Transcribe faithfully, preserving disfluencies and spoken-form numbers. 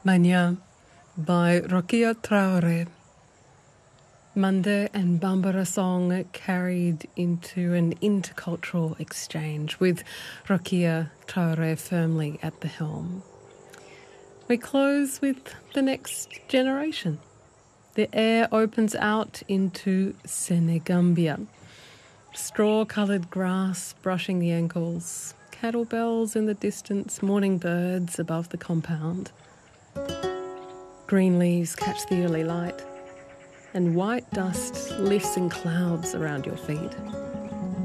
Manya by Rokia Traore. Mande and Bambara song carried into an intercultural exchange with Rokia Traore firmly at the helm. We close with the next generation. The air opens out into Senegambia. Straw-coloured grass brushing the ankles, cattle bells in the distance, morning birds above the compound. Green leaves catch the early light, and white dust lifts in clouds around your feet.